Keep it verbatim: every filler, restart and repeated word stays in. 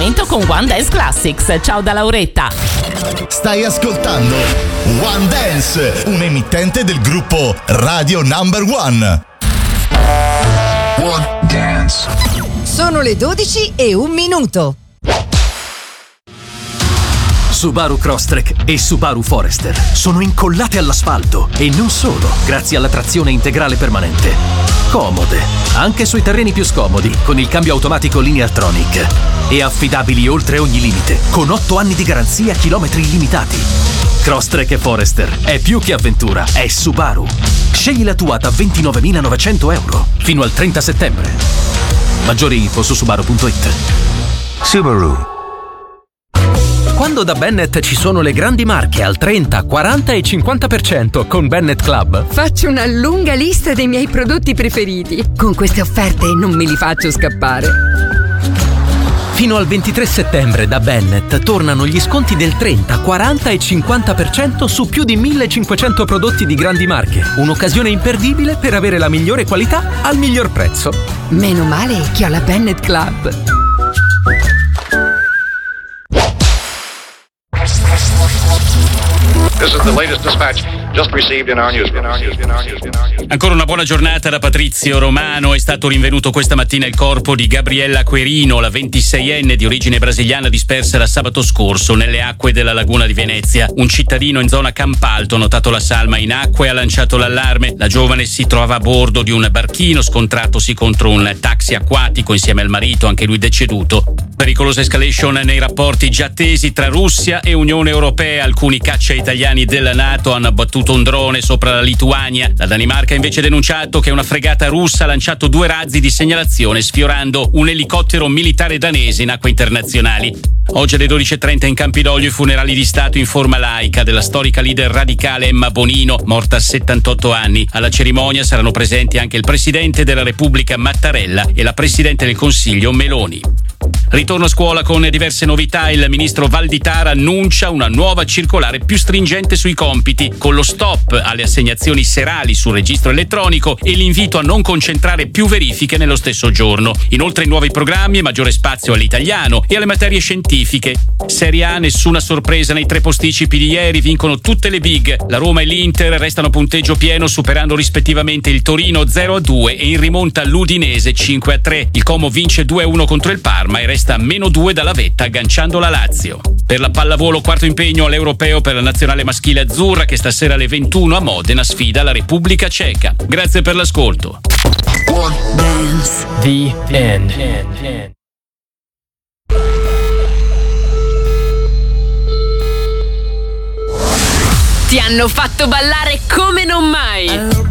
appuntamento con One Dance Classics. Ciao da Lauretta. Stai ascoltando One Dance, un emittente del gruppo Radio Number One. One Dance. Sono le dodici e un minuto. Subaru Crosstrek e Subaru Forester sono incollate all'asfalto e non solo, grazie alla trazione integrale permanente. Comode, anche sui terreni più scomodi, con il cambio automatico Lineartronic. E affidabili oltre ogni limite, con otto anni di garanzia, chilometri illimitati. Crosstrek e Forester è più che avventura, è Subaru. Scegli la tua da ventinovemilanovecento euro fino al trenta settembre. Maggiori info su subaru punto it. Subaru. Quando da Bennett ci sono le grandi marche al trenta, quaranta e cinquanta per cento con Bennett Club, faccio una lunga lista dei miei prodotti preferiti. Con queste offerte non me li faccio scappare. Fino al ventitré settembre da Bennett tornano gli sconti del trenta, quaranta e cinquanta per cento su più di millecinquecento prodotti di grandi marche. Un'occasione imperdibile per avere la migliore qualità al miglior prezzo. Meno male che ho la Bennett Club. This is the latest dispatch just received in our newsroom. Ancora una buona giornata da Patrizio Romano. È stato rinvenuto questa mattina il corpo di Gabriella Querino, la ventiseienne di origine brasiliana dispersa da sabato scorso nelle acque della laguna di Venezia. Un cittadino in zona Campalto ha notato la salma in acqua e ha lanciato l'allarme. La giovane si trovava a bordo di un barchino scontratosi contro un taxi acquatico insieme al marito, anche lui deceduto. Pericolosa escalation nei rapporti già tesi tra Russia e Unione Europea. Alcuni caccia italiani della NATO hanno abbattuto un drone sopra la Lituania. La Danimarca ha invece denunciato che una fregata russa ha lanciato due razzi di segnalazione sfiorando un elicottero militare danese in acque internazionali. Oggi alle dodici e trenta in Campidoglio i funerali di Stato in forma laica della storica leader radicale Emma Bonino, morta a settantotto anni. Alla cerimonia saranno presenti anche il Presidente della Repubblica Mattarella e la Presidente del Consiglio Meloni. Ritorno a scuola con diverse novità. Il ministro Valditara annuncia una nuova circolare più stringente sui compiti, con lo stop alle assegnazioni serali sul registro elettronico e l'invito a non concentrare più verifiche nello stesso giorno. Inoltre nuovi programmi e maggiore spazio all'italiano e alle materie scientifiche. Serie A, nessuna sorpresa nei tre posticipi di ieri, vincono tutte le big. La Roma e l'Inter restano a punteggio pieno, superando rispettivamente il Torino zero a due e in rimonta l'Udinese cinque a tre. Il Como vince due a uno contro il Parma e resta a meno due dalla vetta, agganciando la Lazio. Per la pallavolo, quarto impegno all'Europeo per la nazionale maschile azzurra, che stasera alle ventuno a Modena sfida la Repubblica Ceca. Grazie per l'ascolto. Dance. The End. Ti hanno fatto ballare come non mai.